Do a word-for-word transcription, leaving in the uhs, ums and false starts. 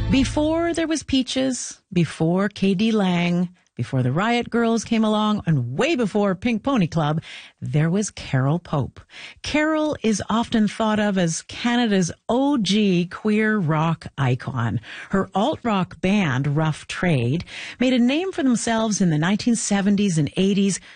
Before there was Peaches, before K D Lang, before the Riot Girls came along, and way before Pink Pony Club, there was Carol Pope. Carol is often thought of as Canada's O G queer rock icon. Her alt-rock band, Rough Trade, made a name for themselves in the nineteen seventies and eighties